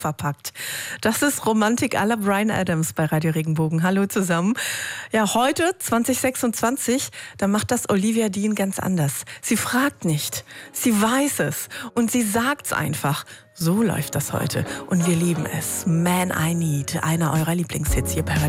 verpackt. Das ist Romantik à la Bryan Adams bei Radio Regenbogen. Hallo zusammen. Ja, heute, 2026, da macht das Olivia Dean ganz anders. Sie fragt nicht, sie weiß es und sie sagt's einfach. So läuft das heute und wir lieben es. Man I Need, einer eurer Lieblingshits hier bei Radio